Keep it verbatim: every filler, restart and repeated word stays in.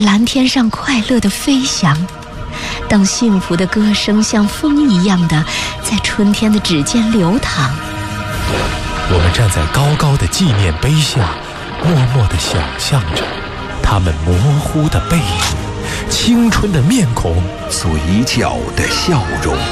蓝天上快乐地飞翔，当幸福的歌声像风一样的在春天的指尖流淌。 我们站在高高的纪念碑下，默默地想象着他们模糊的背影，青春的面孔， 嘴角的笑容。